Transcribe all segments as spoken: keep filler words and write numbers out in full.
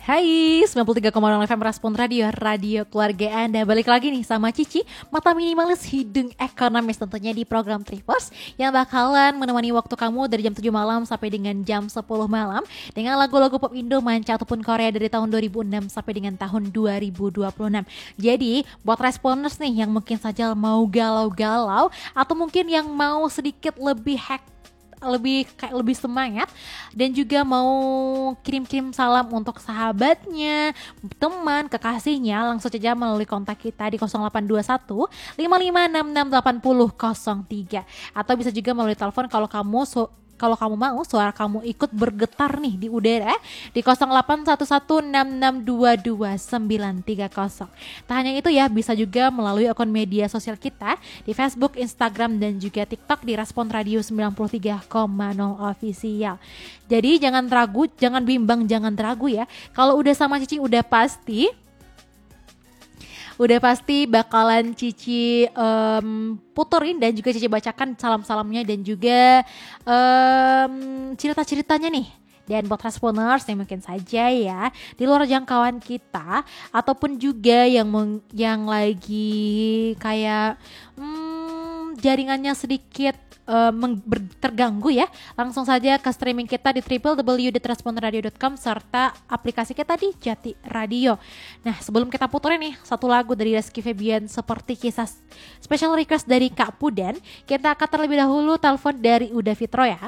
Hai, sembilan puluh tiga koma nol F M Respon Radio, radio keluarga Anda. Balik lagi nih sama Cici, mata minimalis hidung ekonomis, tentunya di program Tripos yang bakalan menemani waktu kamu dari jam tujuh malam sampai dengan jam sepuluh malam dengan lagu-lagu pop Indo, manca ataupun Korea dari tahun dua ribu enam sampai dengan tahun dua ribu dua puluh enam. Jadi buat responers nih yang mungkin saja mau galau-galau atau mungkin yang mau sedikit lebih hack lebih kayak lebih semangat dan juga mau kirim-kirim salam untuk sahabatnya, teman, kekasihnya, langsung saja melalui kontak kita di nol delapan dua satu lima lima enam enam delapan nol nol tiga atau bisa juga melalui telepon kalau kamu su- kalau kamu mau suara kamu ikut bergetar nih di udara di nol delapan satu satu enam enam dua dua sembilan tiga nol. Tak hanya itu ya, bisa juga melalui akun media sosial kita di Facebook, Instagram dan juga TikTok di Respon Radio sembilan puluh tiga koma nol Official. Jadi jangan ragu, jangan bimbang, jangan ragu ya. Kalau udah sama Cici udah pasti Udah pasti bakalan Cici um, puterin dan juga Cici bacakan salam-salamnya dan juga um, cerita-ceritanya nih. Dan buat responers yang mungkin saja ya di luar jangkauan kita ataupun juga yang meng, yang lagi kayak hmm, jaringannya sedikit uh, meng, ber, terganggu ya, langsung saja ke streaming kita di w w w dot respon radio dot com serta aplikasi kita di Jati Radio. Nah, sebelum kita puterin nih satu lagu dari Rizky Febian seperti kisah special request dari Kak Pudan, kita akan terlebih dahulu telepon dari Uda Fitro ya.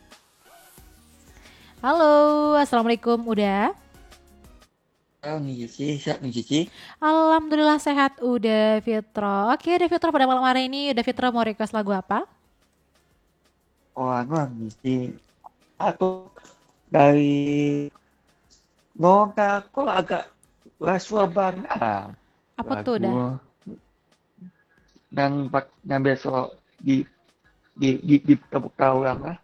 Halo, assalamualaikum Uda. Halo nih Cici, sehat nih Cici. Alhamdulillah sehat Uda Fitro. Oke Uda Fitro, pada malam hari ini Uda Fitro mau request lagu apa? Oh anu Cici, aku dari Nona aku agak rasuah banget. Apa tuh Uda? Dan yang besok di di di di terbuka ulang lah.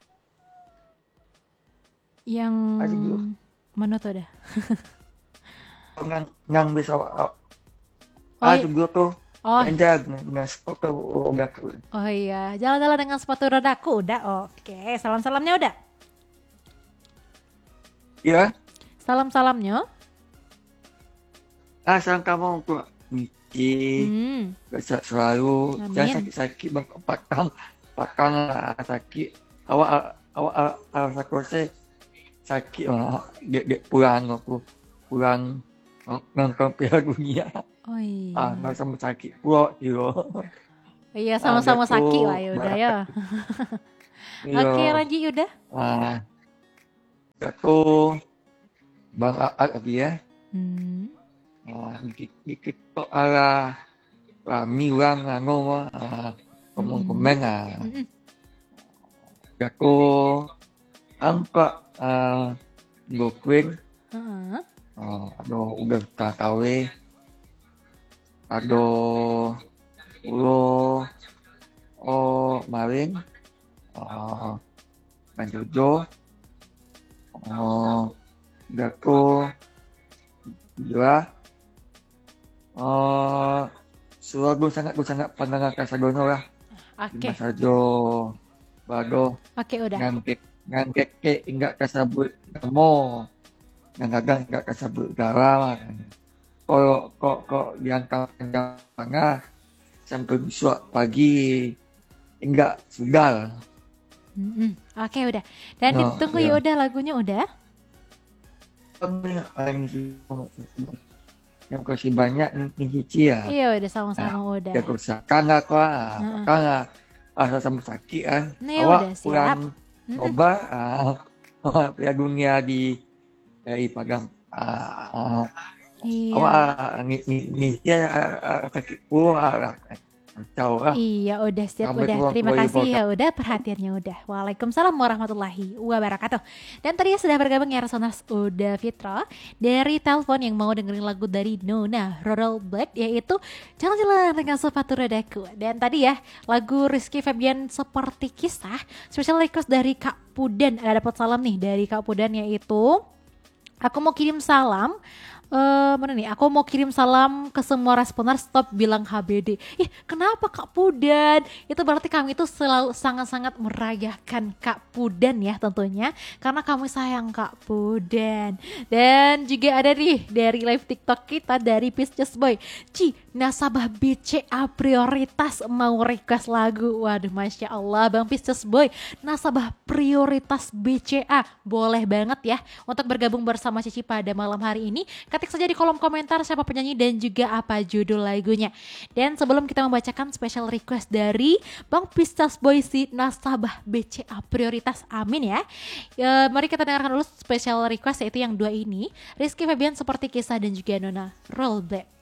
Yang mana tuh Uda? Yang yang besok Oh, ah juga tuh. Oh, Enjag dengan sepatu rodaku. oh iya, jalan-jalan dengan sepatu rodaku udah. Oke, salam-salamnya udah. Ya. Salam-salamnya. Asal kamu untuk Cici, Hmm. sehat selalu, Amin. jangan sakit-sakit bakal bakal sakit. Awak awak awak sakit sakit lah. Dek dek pulang aku pulang nonton Piala Dunia. Oh iya. Ah, nggak sama sakit pula yo. Iya, sama-sama Ah, sakit gitu. lah ya udah ya. Iya. Oke, lanjut udah. Ah, aku bang Aat lagi ya. Hmm. Ah, dikit kok ala rami orang ngomong ah, komen-komen ah. Mm-mm. Aku angkat ah gokuin. Heeh. Ah, aduh udah tak tahu. Aduh ulo oh maling ah dan jojo oh daku dua oh selalu sangat sangat pandangan kasagono lah. Oke. Sajo bado Oke, udah. ngangkek ngangkek ke enggak kasabut nemo ngangagang enggak kasabut galah. Kok kok kok diantar tengah sampai besok pagi enggak sudah. Mm-mm. Oke, udah. Dan No, ditunggu iya. ya udah lagunya udah. Yang kasih banyak nih Cici ya. Iya, udah sama-sama udah. Ya kerusakan lah kok, Heeh. kan lah. Asal sama sakit kan. Nih, Awak udah siap. pulang Mm-mm. coba ah, Piala Dunia di dari Padang. Ah, Iya. awak ni ni ni ya sakit pula. Kacau lah. Iya udah siap Sampai udah. keluar Terima keluar kasih ibu ya udah perhatiannya udah. Waalaikumsalam warahmatullahi wabarakatuh. Dan tadi sudah bergabung ya Resoners Uda Fitro dari telepon yang mau dengerin lagu dari Nona Rural Black yaitu Jalan-Jalan dengan Sepatu Rodaku. Dan tadi ya lagu Rizky Febian seperti kisah special request dari Kak Pudan. Ada dapat salam nih dari Kak Pudan yaitu aku mau kirim salam Eh mana nih? Aku mau kirim salam ke semua responer, stop bilang H B D. Ih, kenapa Kak Pudan? Itu berarti kami itu selalu sangat-sangat merayakan Kak Pudan ya tentunya, karena kami sayang Kak Pudan. Dan juga ada nih dari live TikTok kita dari Pisces Boy. Ci, nasabah B C A prioritas mau request lagu. Waduh, Masya Allah Bang Pisces Boy, nasabah prioritas B C A. Boleh banget ya untuk bergabung bersama Cici pada malam hari ini. Ketik saja di kolom komentar siapa penyanyi dan juga apa judul lagunya. Dan sebelum kita membacakan special request dari Bang Pisces Boy si nasabah B C A prioritas, amin ya. E, mari kita dengarkan dulu special request yaitu yang dua ini. Rizky Febian Seperti Kisah dan juga Nona Rollback.